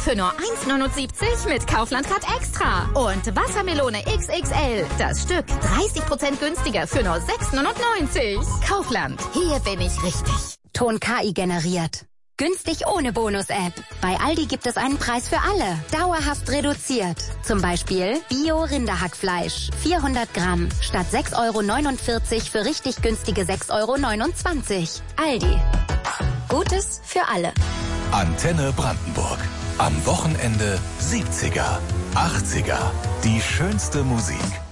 für nur 1,79 mit Kaufland Card Extra. Und Wassermelone XXL, das Stück 30% günstiger für nur 6,99. Kaufland, hier bin ich richtig. Ton KI generiert. Günstig ohne Bonus-App. Bei Aldi gibt es einen Preis für alle. Dauerhaft reduziert. Zum Beispiel Bio-Rinderhackfleisch. 400 Gramm. Statt 6,49 € für richtig günstige 6,29 €. Aldi. Gutes für alle. Antenne Brandenburg. Am Wochenende 70er, 80er. Die schönste Musik.